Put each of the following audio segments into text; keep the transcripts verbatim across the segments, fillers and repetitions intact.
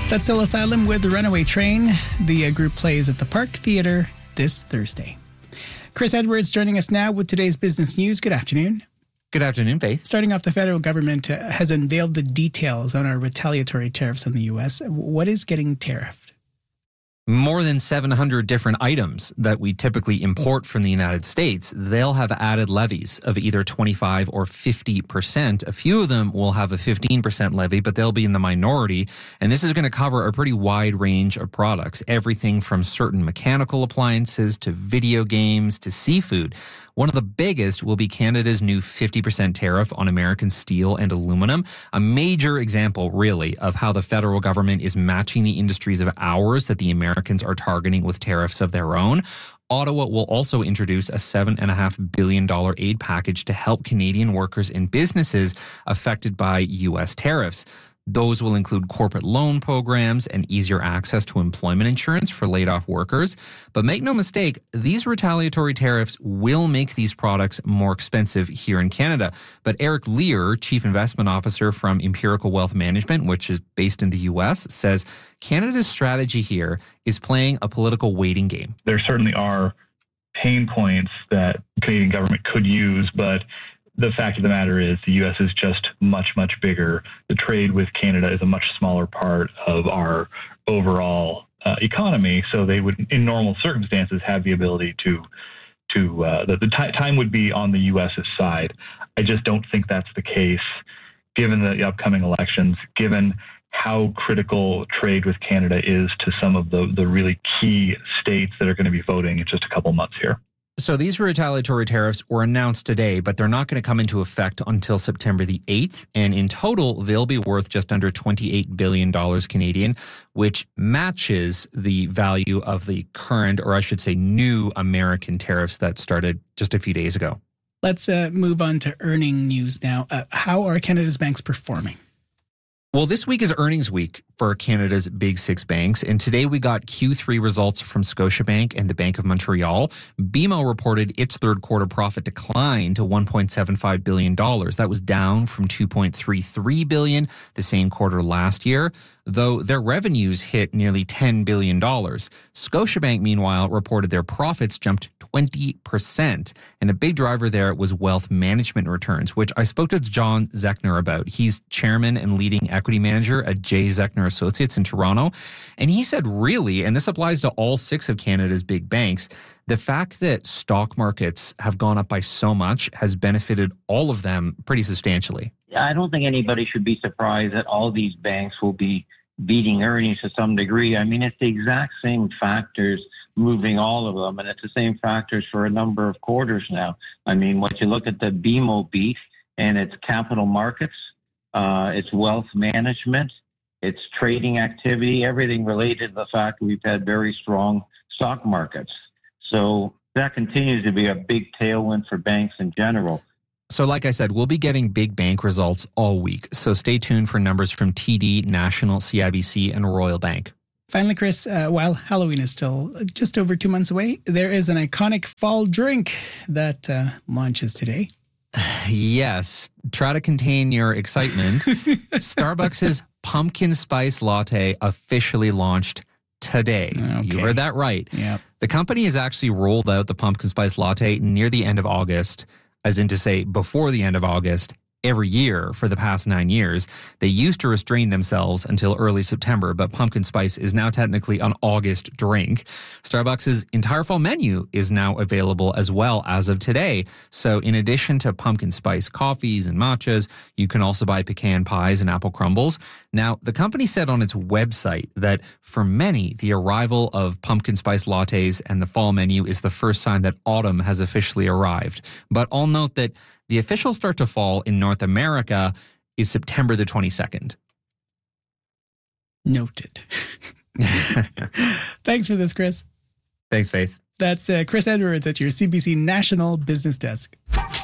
That's Soul Asylum with The Runaway Train. The uh, group plays at the Park Theatre this Thursday. Chris Edwards joining us now with today's business news. Good afternoon. Good afternoon, Faith. Starting off, the federal government uh, has unveiled the details on our retaliatory tariffs on the U S. What is getting tariffed? More than seven hundred different items that we typically import from the United States, they'll have added levies of either twenty-five or fifty percent. A few of them will have a fifteen percent levy, but they'll be in the minority. And this is going to cover a pretty wide range of products, everything from certain mechanical appliances to video games to seafood. One of the biggest will be Canada's new fifty percent tariff on American steel and aluminum, a major example, really, of how the federal government is matching the industries of ours that the Americans are targeting with tariffs of their own. Ottawa will also introduce a seven point five billion dollars aid package to help Canadian workers and businesses affected by U S tariffs. Those will include corporate loan programs and easier access to employment insurance for laid-off workers. But make no mistake, these retaliatory tariffs will make these products more expensive here in Canada. But Eric Lear, Chief Investment Officer from Empirical Wealth Management, which is based in the U S, says Canada's strategy here is playing a political waiting game. There certainly are pain points that the Canadian government could use, but the fact of the matter is the U S is just much, much bigger. The trade with Canada is a much smaller part of our overall uh, economy. So they would, in normal circumstances, have the ability to, to uh, the, the t- time would be on the US's side. I just don't think that's the case given the upcoming elections, given how critical trade with Canada is to some of the, the really key states that are going to be voting in just a couple months here. So these retaliatory tariffs were announced today, but they're not going to come into effect until September the eighth. And in total, they'll be worth just under twenty-eight billion dollars Canadian, which matches the value of the current, or I should say new American tariffs that started just a few days ago. Let's uh, move on to earning news now. Uh, how are Canada's banks performing? Well, this week is earnings week for Canada's big six banks, and today we got Q three results from Scotiabank and the Bank of Montreal. B M O reported its third quarter profit declined to one point seven five billion dollars. That was down from two point three three billion dollars the same quarter last year, though their revenues hit nearly ten billion dollars. Scotiabank, meanwhile, reported their profits jumped twenty percent, and a big driver there was wealth management returns, which I spoke to John Zechner about. He's chairman and leading equity manager at J. Zechner Associates in Toronto, and he said really, and this applies to all six of Canada's big banks, the fact that stock markets have gone up by so much has benefited all of them pretty substantially. I don't think anybody should be surprised that all these banks will be beating earnings to some degree. I mean, it's the exact same factors moving all of them, and it's the same factors for a number of quarters now. I mean, when you look at the B M O beat, and it's capital markets, uh, it's wealth management, it's trading activity, everything related to the fact that we've had very strong stock markets. So that continues to be a big tailwind for banks in general. So like I said, we'll be getting big bank results all week. So stay tuned for numbers from T D, National, C I B C, and Royal Bank. Finally, Chris, uh, while Halloween is still just over two months away, there is an iconic fall drink that uh, launches today. Yes. Try to contain your excitement. Starbucks' pumpkin spice latte officially launched today. Okay. You heard that right. Yep. The company has actually rolled out the pumpkin spice latte near the end of August, as in to say before the end of August, every year for the past nine years. They used to restrain themselves until early September, but pumpkin spice is now technically an August drink. Starbucks' entire fall menu is now available as well as of today. So in addition to pumpkin spice coffees and matchas, you can also buy pecan pies and apple crumbles. Now, the company said on its website that for many, the arrival of pumpkin spice lattes and the fall menu is the first sign that autumn has officially arrived. But I'll note that the official start to fall in North America is September the twenty-second. Noted. Thanks for this, Chris. Thanks, Faith. That's uh, Chris Edwards at your C B C National Business Desk.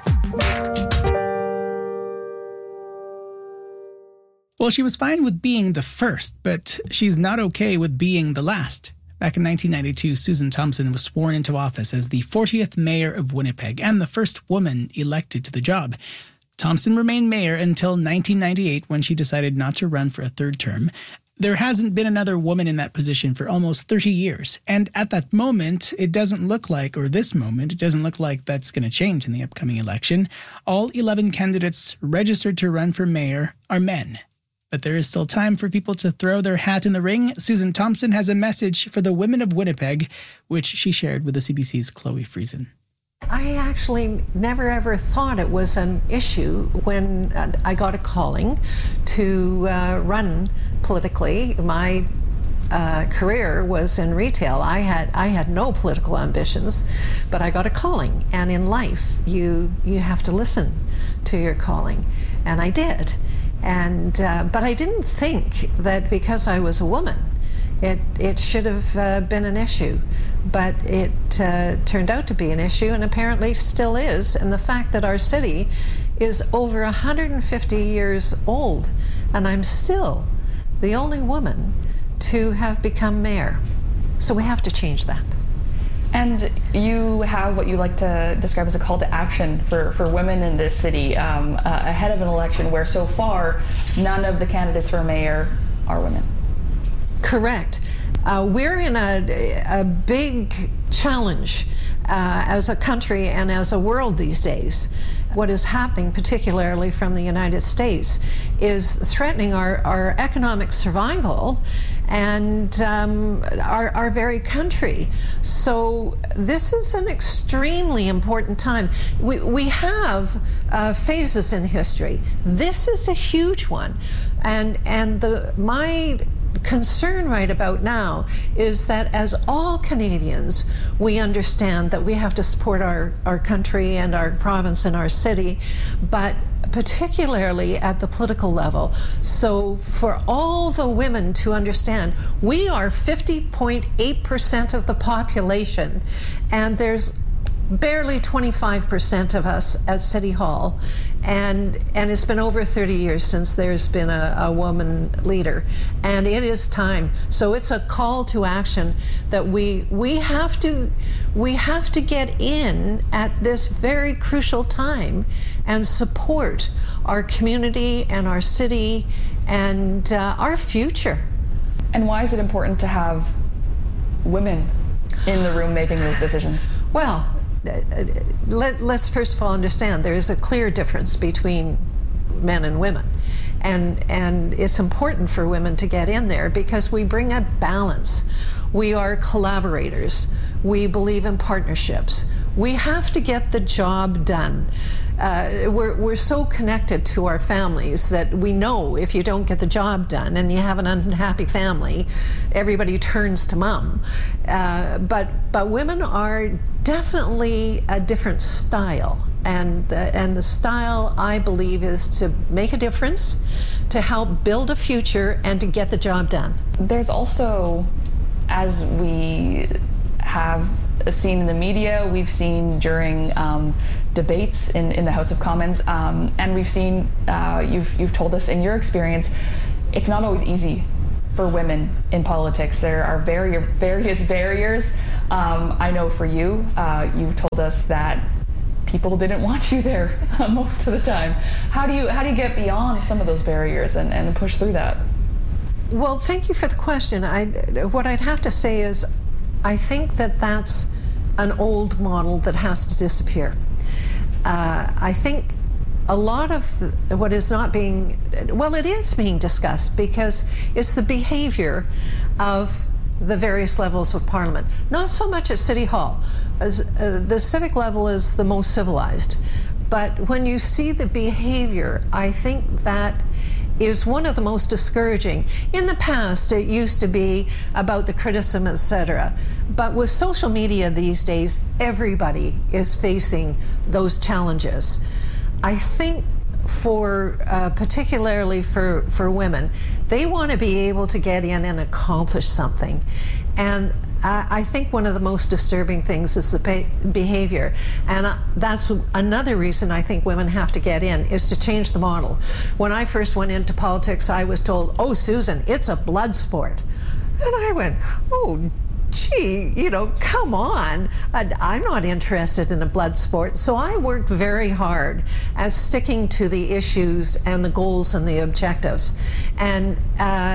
Well, she was fine with being the first, but she's not okay with being the last. Back in nineteen ninety-two, Susan Thompson was sworn into office as the fortieth mayor of Winnipeg and the first woman elected to the job. Thompson remained mayor until nineteen ninety-eight when she decided not to run for a third term. There hasn't been another woman in that position for almost thirty years. And at that moment, it doesn't look like, or this moment, it doesn't look like that's going to change in the upcoming election. All eleven candidates registered to run for mayor are men. But there is still time for people to throw their hat in the ring. Susan Thompson has a message for the women of Winnipeg, which she shared with the C B C's Chloe Friesen. I actually never ever thought it was an issue when I got a calling to uh, run politically. My uh, career was in retail. I had I had no political ambitions, but I got a calling. And in life, you you have to listen to your calling, and I did. And uh, but I didn't think that because I was a woman, it it should have uh, been an issue. But it uh, turned out to be an issue, and apparently still is. And the fact that our city is over one hundred fifty years old, and I'm still the only woman to have become mayor. So we have to change that. And you have what you like to describe as a call to action for, for women in this city um, uh, ahead of an election where so far none of the candidates for mayor are women. Correct. Uh, we're in a, a big challenge uh, as a country and as a world these days. What is happening, particularly from the United States, is threatening our, our economic survival and um, our, our very country. So this is an extremely important time. We, we have uh, phases in history. This is a huge one. And, and the, my concern right about now is that as all Canadians, we understand that we have to support our, our country and our province and our city, but particularly at the political level. So for all the women to understand, we are fifty point eight percent of the population, and there's barely twenty-five percent of us at City Hall, and and it's been over thirty years since there's been a, a woman leader, and it is time. So it's a call to action that we we have to we have to get in at this very crucial time and support our community and our city and uh, our future. And why is it important to have women in the room making those decisions? Well, Let, let's first of all understand there is a clear difference between men and women, and and it's important for women to get in there because we bring a balance. We are collaborators. We believe in partnerships. We have to get the job done. Uh, we're, we're so connected to our families that we know if you don't get the job done and you have an unhappy family, everybody turns to mom. Uh, but, but women are definitely a different style. And the, and the style, I believe, is to make a difference, to help build a future, and to get the job done. There's also, as we have seen in the media, we've seen during um, debates in, in the House of Commons, um, and we've seen, uh, you've, you've told us in your experience, it's not always easy for women in politics. There are vari- various barriers. Um, I know for you, uh, you've told us that people didn't want you there most of the time. How do you how do you get beyond some of those barriers and, and push through that? Well, thank you for the question. I, what I'd have to say is I think that that's an old model that has to disappear. Uh, I think a lot of the, what is not being, well, it is being discussed because it's the behavior of the various levels of Parliament. Not so much at City Hall. As, uh, the civic level is the most civilized. But when you see the behavior, I think that is one of the most discouraging. In the past, it used to be about the criticism, et cetera. But with social media these days, everybody is facing those challenges. I think for, uh, particularly for, for women, they want to be able to get in and accomplish something. And I, I think one of the most disturbing things is the be- behavior. And uh, that's another reason I think women have to get in, is to change the model. When I first went into politics, I was told, oh, Susan, it's a blood sport. And I went, oh, gee, you know, come on. I'm not interested in a blood sport. So I worked very hard at sticking to the issues and the goals and the objectives. And uh,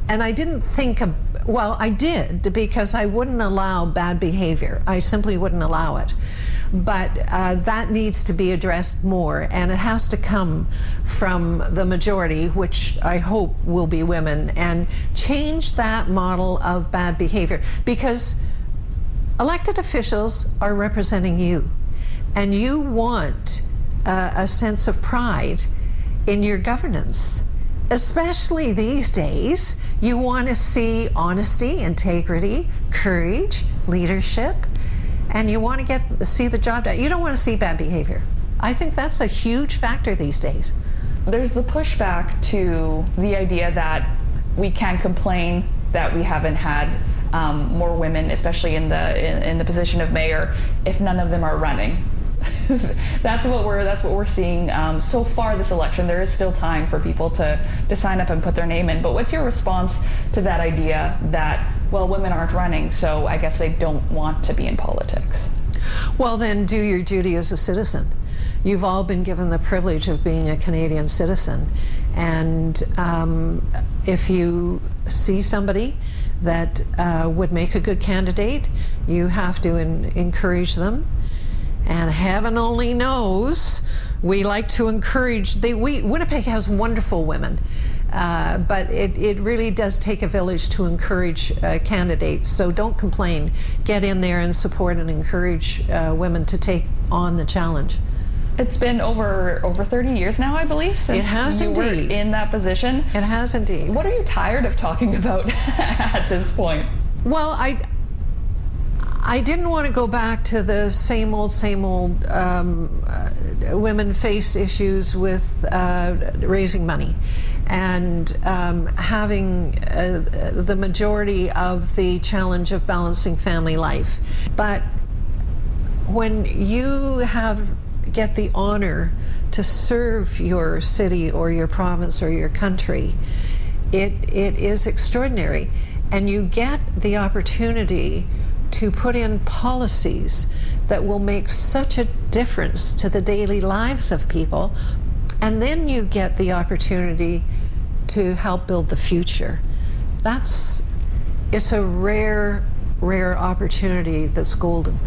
and I didn't think of, well, I did, because I wouldn't allow bad behavior. I simply wouldn't allow it. But uh, that needs to be addressed more, and it has to come from the majority, which I hope will be women, and change that model of bad behavior, because elected officials are representing you, and you want uh, a sense of pride in your governance. Especially these days, you want to see honesty, integrity, courage, leadership, and you want to get see the job done. You don't want to see bad behavior. I think that's a huge factor these days. There's the pushback to the idea that we can complain that we haven't had um, more women, especially in the in, in the position of mayor, if none of them are running. that's what we're that's what we're seeing um, so far this election. There is still time for people to to sign up and put their name in. But what's your response to that idea that, well, women aren't running, so I guess they don't want to be in politics? Well, then do your duty as a citizen. You've all been given the privilege of being a Canadian citizen, and um, if you see somebody that uh, would make a good candidate, you have to in- encourage them. And heaven only knows, we like to encourage, they, we, Winnipeg has wonderful women, uh, but it, it really does take a village to encourage uh, candidates. So don't complain. Get in there and support and encourage uh, women to take on the challenge. It's been over over thirty years now, I believe, since it has you indeed. were in that position. It has indeed. What are you tired of talking about at this point? Well, I... I didn't want to go back to the same old, same old um, uh, women face issues with uh, raising money and um, having uh, the majority of the challenge of balancing family life. But when you have get the honor to serve your city or your province or your country, it it is extraordinary. And you get the opportunity to put in policies that will make such a difference to the daily lives of people, and then you get the opportunity to help build the future. That's, it's a rare, rare opportunity that's golden.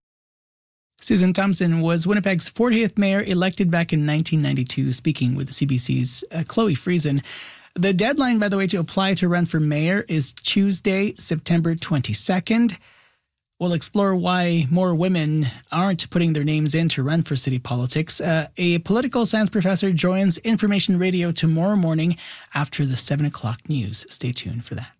Susan Thompson was Winnipeg's fortieth mayor, elected back in nineteen ninety-two, speaking with C B C's uh, Chloe Friesen. The deadline, by the way, to apply to run for mayor is Tuesday, September twenty-second. We'll explore why more women aren't putting their names in to run for city politics. Uh, a political science professor joins Information Radio tomorrow morning after the seven o'clock news. Stay tuned for that.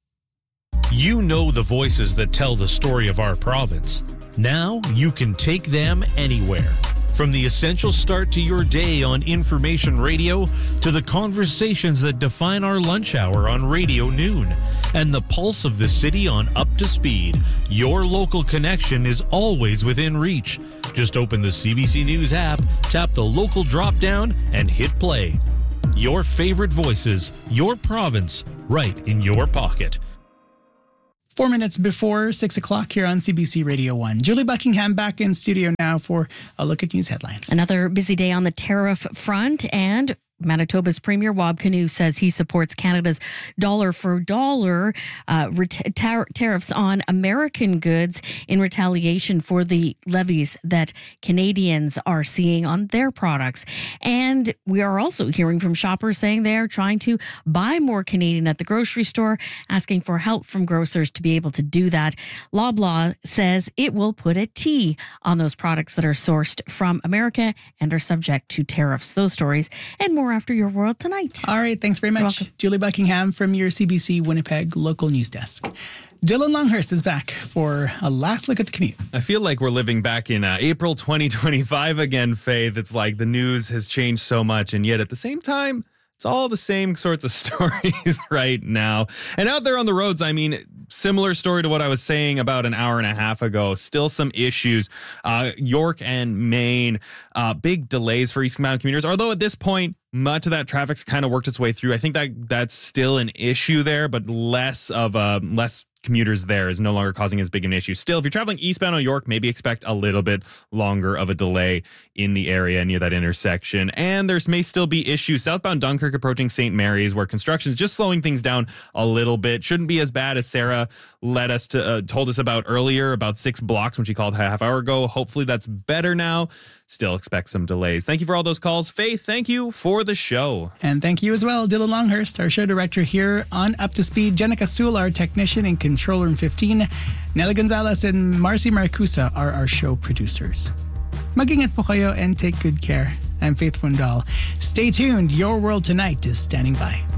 You know the voices that tell the story of our province. Now you can take them anywhere. From the essential start to your day on Information Radio to the conversations that define our lunch hour on Radio Noon and the pulse of the city on Up to Speed, your local connection is always within reach. Just open the C B C News app, tap the local drop-down, and hit play. Your favorite voices, your province, right in your pocket. Four minutes before six o'clock here on C B C Radio one. Julie Buckingham back in studio now for a look at news headlines. Another busy day on the tariff front, and Manitoba's Premier Wab Kinew says he supports Canada's dollar for dollar uh, ret- tar- tariffs on American goods in retaliation for the levies that Canadians are seeing on their products. And we are also hearing from shoppers saying they are trying to buy more Canadian at the grocery store, asking for help from grocers to be able to do that. Loblaw says it will put a T on those products that are sourced from America and are subject to tariffs. Those stories and more after your world tonight. All right, thanks very much. Julie Buckingham from your C B C Winnipeg local news desk. Dylan Longhurst is back for a last look at the commute. I feel like we're living back in uh, April twenty twenty-five again, Faith. It's like the news has changed so much, and yet at the same time, it's all the same sorts of stories right now. And out there on the roads, I mean, similar story to what I was saying about an hour and a half ago. Still some issues. Uh, York and Maine, uh, big delays for East Mountain commuters. Although at this point, much of that traffic's kind of worked its way through. I think that that's still an issue there, but less of a less commuters there is no longer causing as big an issue. Still, if you're traveling eastbound on York, maybe expect a little bit longer of a delay in the area near that intersection. And there may still be issues southbound Dunkirk approaching Saint Mary's, where construction is just slowing things down a little bit. Shouldn't be as bad as Sarah led us to uh, told us about earlier, about six blocks when she called a half hour ago. Hopefully that's better now. Still expect some delays. Thank you for all those calls. Faith, thank you for the show. And thank you as well, Dylan Longhurst, our show director here on Up to Speed. Jenica Sewell, our technician in Control Room fifteen. Nelly Gonzalez and Marcy Marcusa are our show producers. Mag-ingat po kayo and take good care. I'm Faith Fundal. Stay tuned. Your World Tonight is standing by.